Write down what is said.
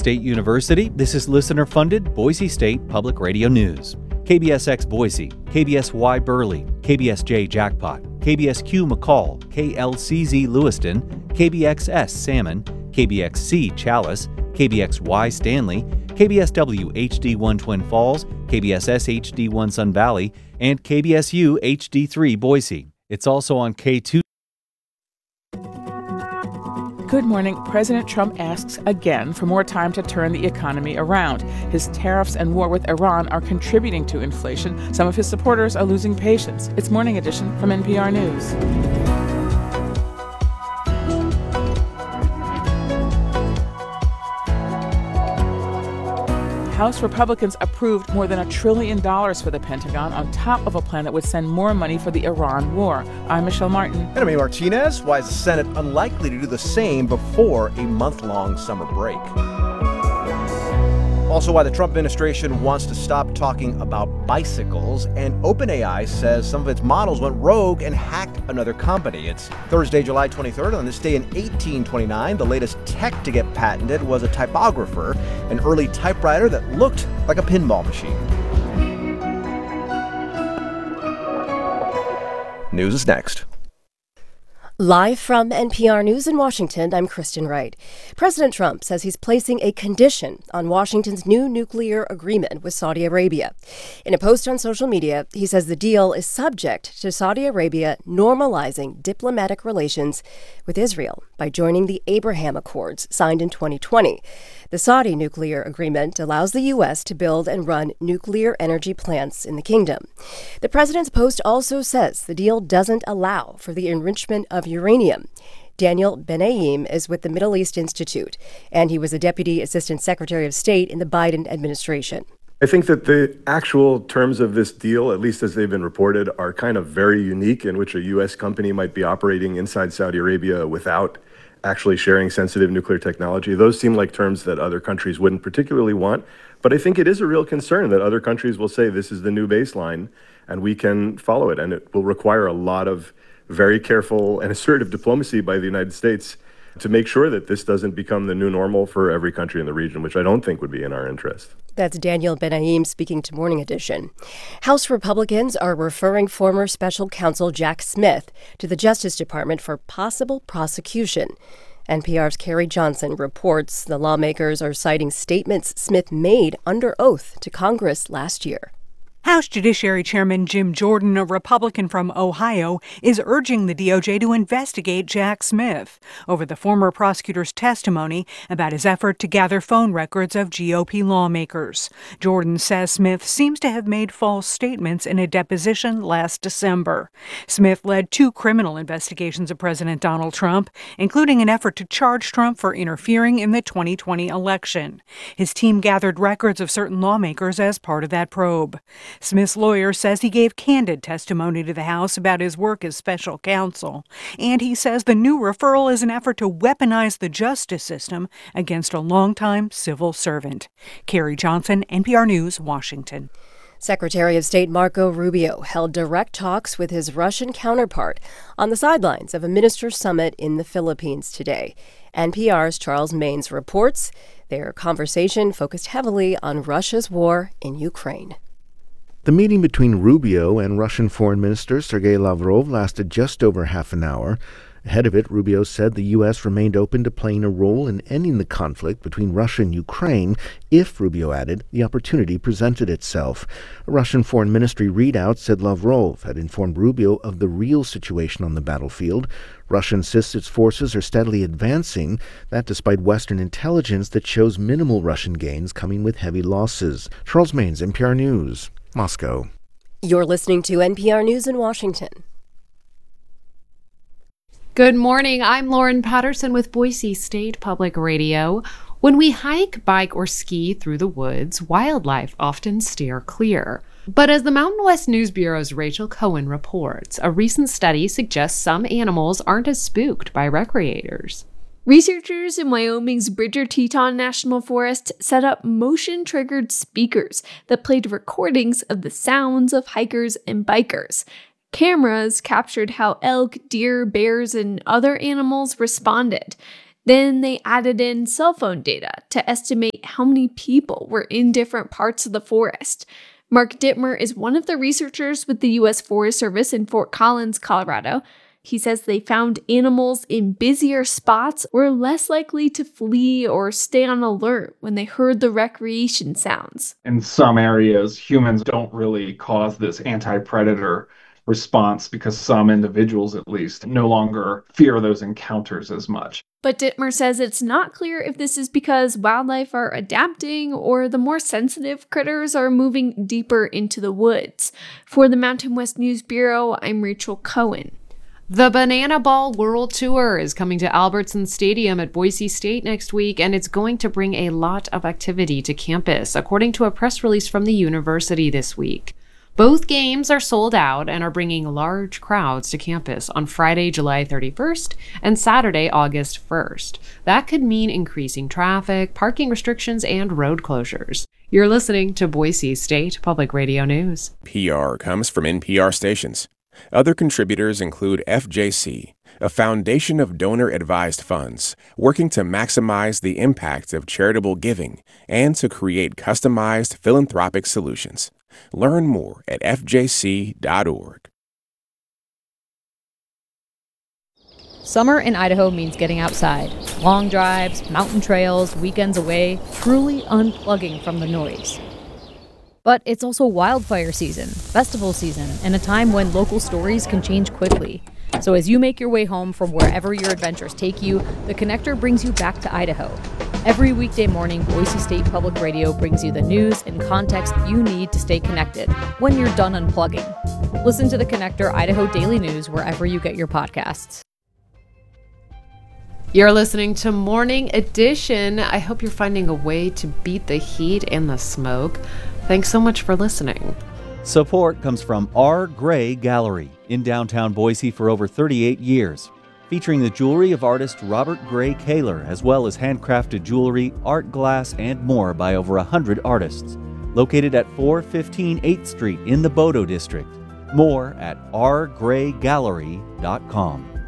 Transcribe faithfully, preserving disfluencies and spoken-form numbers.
State University, this is listener-funded Boise State Public Radio News. K B S X Boise, K B S Y Burley, K B S J Jackpot, K B S Q McCall, K L C Z Lewiston, K B X S Salmon, K B X C Chalice, K B X Y Stanley, K B S W H D one Twin Falls, K B S S H D one Sun Valley, and K B S U H D three Boise. It's also on K two. Good morning. President Trump asks again for more time to turn the economy around. His tariffs and war with Iran are contributing to inflation. Some of his supporters are losing patience. It's Morning Edition from N P R News. House Republicans approved more than a trillion dollars for the Pentagon on top of a plan that would send more money for the Iran war. I'm Michelle Martin. And I'm Amy Martinez. Why is the Senate unlikely to do the same before a month-long summer break? Also, why the Trump administration wants to stop talking about bicycles, and OpenAI says some of its models went rogue and hacked another company. It's Thursday, July twenty-third. On this day in eighteen twenty-nine, the latest tech to get patented was a typographer, an early typewriter that looked like a pinball machine. News is next. Live from N P R News in Washington, I'm Kristen Wright. President Trump says he's placing a condition on Washington's new nuclear agreement with Saudi Arabia. In a post on social media, he says the deal is subject to Saudi Arabia normalizing diplomatic relations with Israel by joining the Abraham Accords signed in twenty twenty. The Saudi nuclear agreement allows the U S to build and run nuclear energy plants in the kingdom. The president's post also says the deal doesn't allow for the enrichment of uranium. Daniel Benaim is with the Middle East Institute, and he was a Deputy Assistant Secretary of State in the Biden administration. I think that the actual terms of this deal, at least as they've been reported, are kind of very unique, in which a U S company might be operating inside Saudi Arabia without actually sharing sensitive nuclear technology. Those seem like terms that other countries wouldn't particularly want. But I think it is a real concern that other countries will say this is the new baseline and we can follow it. And it will require a lot of very careful and assertive diplomacy by the United States to make sure that this doesn't become the new normal for every country in the region, which I don't think would be in our interest. That's Daniel Benaim speaking to Morning Edition. House Republicans are referring former special counsel Jack Smith to the Justice Department for possible prosecution. N P R's Carrie Johnson reports the lawmakers are citing statements Smith made under oath to Congress last year. House Judiciary Chairman Jim Jordan, a Republican from Ohio, is urging the D O J to investigate Jack Smith over the former prosecutor's testimony about his effort to gather phone records of G O P lawmakers. Jordan says Smith seems to have made false statements in a deposition last December. Smith led two criminal investigations of President Donald Trump, including an effort to charge Trump for interfering in the twenty twenty election. His team gathered records of certain lawmakers as part of that probe. Smith's lawyer says he gave candid testimony to the House about his work as special counsel, and he says the new referral is an effort to weaponize the justice system against a longtime civil servant. Carrie Johnson, N P R News, Washington. Secretary of State Marco Rubio held direct talks with his Russian counterpart on the sidelines of a ministers' summit in the Philippines today. N P R's Charles Maynes reports their conversation focused heavily on Russia's war in Ukraine. The meeting between Rubio and Russian Foreign Minister Sergei Lavrov lasted just over half an hour. Ahead of it, Rubio said the U S remained open to playing a role in ending the conflict between Russia and Ukraine if, Rubio added, the opportunity presented itself. A Russian Foreign Ministry readout said Lavrov had informed Rubio of the real situation on the battlefield. Russia insists its forces are steadily advancing, that despite Western intelligence that shows minimal Russian gains coming with heavy losses. Charles Maynes, N P R News, Moscow. You're listening to N P R News in Washington. Good morning. I'm Lauren Patterson with Boise State Public Radio. When we hike, bike, or ski through the woods, wildlife often steer clear. But as the Mountain West News Bureau's Rachel Cohen reports, a recent study suggests some animals aren't as spooked by recreators. Researchers in Wyoming's Bridger Teton National Forest set up motion-triggered speakers that played recordings of the sounds of hikers and bikers. Cameras captured how elk, deer, bears, and other animals responded. Then they added in cell phone data to estimate how many people were in different parts of the forest. Mark Dittmer is one of the researchers with the U S Forest Service in Fort Collins, Colorado. He says they found animals in busier spots were less likely to flee or stay on alert when they heard the recreation sounds. In some areas, humans don't really cause this anti-predator response because some individuals, at least, no longer fear those encounters as much. But Dittmer says it's not clear if this is because wildlife are adapting or the more sensitive critters are moving deeper into the woods. For the Mountain West News Bureau, I'm Rachel Cohen. The Banana Ball World Tour is coming to Albertson Stadium at Boise State next week, and it's going to bring a lot of activity to campus, according to a press release from the university this week. Both games are sold out and are bringing large crowds to campus on Friday, July thirty-first and Saturday, August first. That could mean increasing traffic, parking restrictions, and road closures. You're listening to Boise State Public Radio News. P R comes from N P R stations. Other contributors include F J C, a foundation of donor-advised funds working to maximize the impact of charitable giving and to create customized philanthropic solutions. Learn more at f j c dot org. Summer in Idaho means getting outside. Long drives, mountain trails, weekends away, truly unplugging from the noise. But it's also wildfire season, festival season, and a time when local stories can change quickly. So as you make your way home from wherever your adventures take you, The Connector brings you back to Idaho. Every weekday morning, Boise State Public Radio brings you the news and context you need to stay connected when you're done unplugging. Listen to The Connector Idaho Daily News wherever you get your podcasts. You're listening to Morning Edition. I hope you're finding a way to beat the heat and the smoke. Thanks so much for listening. Support comes from R. Gray Gallery in downtown Boise for over thirty-eight years, featuring the jewelry of artist Robert Gray Kaler, as well as handcrafted jewelry, art glass, and more by over one hundred artists. Located at four fifteen eighth Street in the Bodo District. More at r gray gallery dot com.